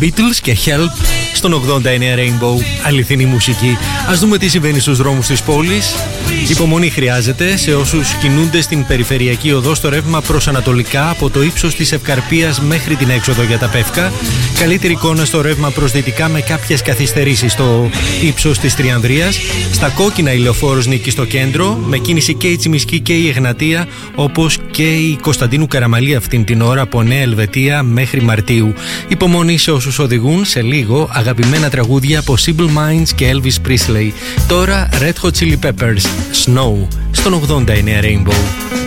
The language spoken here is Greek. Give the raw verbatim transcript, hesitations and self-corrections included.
Beatles και Help στον ογδόντα εννέα Rainbow. Αληθινή μουσική. Ας δούμε τι συμβαίνει στους δρόμους της πόλης. Υπομονή χρειάζεται σε όσους κινούνται στην περιφερειακή οδό στο ρεύμα προς ανατολικά από το ύψος της Ευκαρπίας μέχρι την έξοδο για τα Πεύκα. Καλύτερη εικόνα στο ρεύμα προς δυτικά με κάποιες καθυστερήσεις στο ύψος της Τριανδρίας. Στα κόκκινα η Λεωφόρος νίκη στο κέντρο, με κίνηση και η Τσιμισκή και η Εγνατία, όπως και η Κωνσταντίνου Καραμαλή αυτήν την ώρα από Νέα Ελβετία μέχρι Μαρτίου. Υπομονή σε όσους οδηγούν. Σε λίγο αγαπημένα τραγούδια από Simple Minds και Elvis Presley. Τώρα Red Hot Chili Peppers, Snow, στον ογδόντα εννέα Rainbow.